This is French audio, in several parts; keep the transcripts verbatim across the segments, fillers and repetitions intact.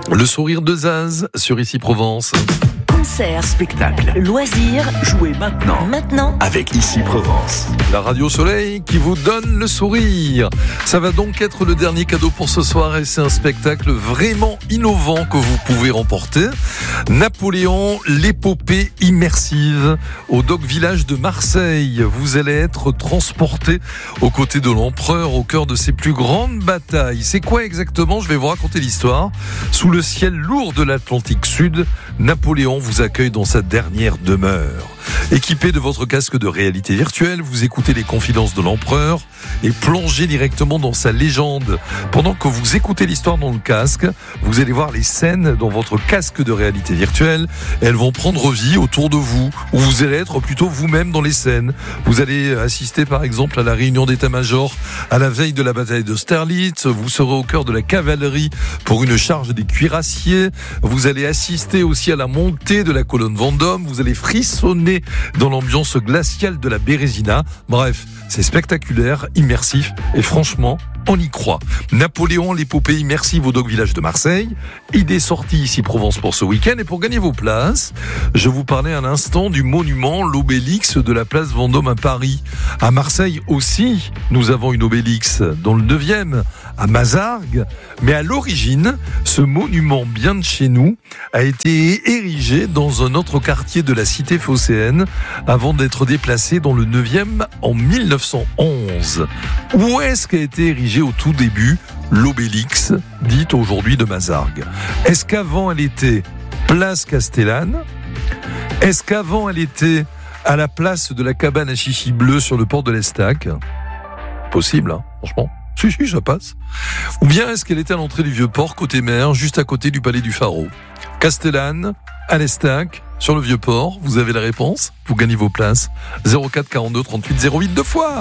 Le sourire de Zaz sur Ici Provence. Concert, spectacle, loisirs, jouez maintenant. Maintenant, avec Ici Provence. La Radio Soleil qui vous donne le sourire. Ça va donc être le dernier cadeau pour ce soir et c'est un spectacle vraiment innovant que vous pouvez remporter. Napoléon, l'épopée immersive au Dock Village de Marseille. Vous allez être transporté aux côtés de l'empereur au cœur de ses plus grandes batailles. C'est quoi exactement ? Je vais vous raconter l'histoire. Sous le ciel lourd de l'Atlantique Sud, Napoléon vous accueille dans sa dernière demeure. Équipé de votre casque de réalité virtuelle, vous écoutez les confidences de l'empereur et plongez directement dans sa légende. Pendant que vous écoutez l'histoire dans le casque, vous allez voir les scènes dans votre casque de réalité virtuelle. Elles vont prendre vie autour de vous, ou vous allez être plutôt vous-même dans les scènes. Vous allez assister par exemple à la réunion d'état-major à la veille de la bataille d'Austerlitz. Vous serez au cœur de la cavalerie pour une charge des cuirassiers. Vous allez assister aussi à la montée de la colonne Vendôme. Vous allez frissonner dans l'ambiance glaciale de la Bérésina. Bref, c'est spectaculaire, immersif et franchement, on y croit. Napoléon, l'épopée immersive au Dock Village de Marseille. Idée sortie Ici Provence pour ce week-end. Et pour gagner vos places, je vous parlais un instant du monument, l'obélix de la place Vendôme à Paris. À Marseille aussi, nous avons une obélix dans le neuvième, à Mazargues. Mais à l'origine, ce monument bien de chez nous a été érigé dans un autre quartier de la cité phocéenne avant d'être déplacé dans le neuvième en mille neuf cent onze. Où est-ce qu'a été érigé au tout début l'obélix, dite aujourd'hui de Mazargues? Est-ce qu'avant elle était place Castellane? Est-ce qu'avant elle était à la place de la cabane à chichi bleu sur le port de l'Estac? Possible, hein, franchement. Si, si, ça passe. Ou bien est-ce qu'elle était à l'entrée du Vieux-Port, côté mer, juste à côté du palais du Pharaon? Castellane, à l'Estac, sur le Vieux-Port, vous avez la réponse, vous gagnez vos places. zéro quatre quarante-deux trente-huit zéro huit deux fois.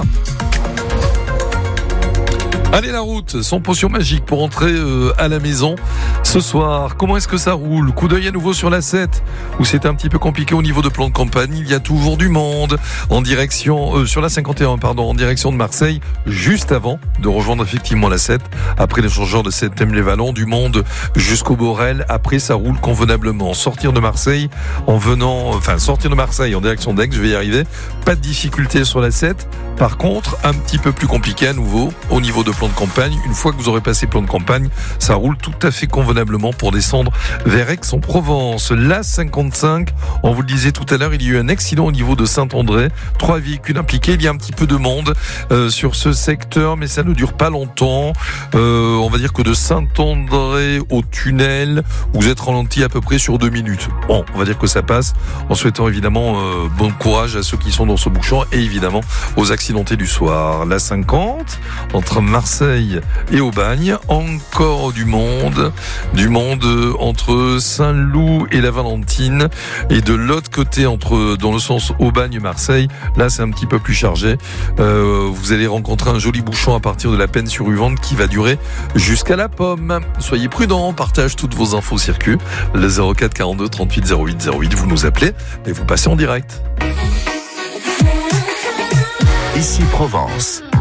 Allez, la route, sans potion magique pour entrer euh, à la maison ce soir. Comment est-ce que ça roule? Coup d'œil à nouveau sur l'A sept, où c'est un petit peu compliqué au niveau de plan de campagne. Il y a toujours du monde en direction, euh, sur la cinquante et un, pardon, en direction de Marseille, juste avant de rejoindre effectivement l'A sept. Après l'échangeur de Septem-les-Vallons, du monde jusqu'au Borel. Après, ça roule convenablement. Sortir de Marseille en venant, enfin, sortir de Marseille en direction d'Aix, je vais y arriver. Pas de difficulté sur l'A sept. Par contre, un petit peu plus compliqué à nouveau au niveau de plan de campagne. Une fois que vous aurez passé plan de campagne, ça roule tout à fait convenablement pour descendre vers Aix-en-Provence. La cinquante-cinq, on vous le disait tout à l'heure, il y a eu un accident au niveau de Saint-André. Trois véhicules impliqués. Il y a un petit peu de monde euh, sur ce secteur, mais ça ne dure pas longtemps. Euh, on va dire que de Saint-André au tunnel, vous êtes ralenti à peu près sur deux minutes. Bon, on va dire que ça passe. En souhaitant évidemment euh, bon courage à ceux qui sont dans ce bouchon et évidemment aux accidentés du soir. La cinquante, entre Marseille et Aubagne, encore du monde, du monde entre Saint-Loup et la Valentine, et de l'autre côté, entre dans le sens Aubagne-Marseille, là c'est un petit peu plus chargé. Euh, vous allez rencontrer un joli bouchon à partir de la Peine-sur-Uvante qui va durer jusqu'à la Pomme. Soyez prudents, partage toutes vos infos circuit. Le zéro quatre quarante-deux trente-huit zéro huit zéro huit, vous nous appelez et vous passez en direct. Ici Provence.